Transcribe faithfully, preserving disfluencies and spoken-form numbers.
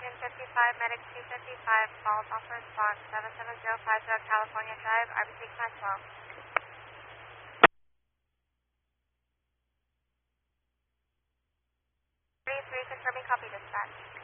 June fifty-five, Medic two fifty-five, calls off response, seven seven zero five zero California Drive, R B C Class twelve. three three confirming copy dispatch.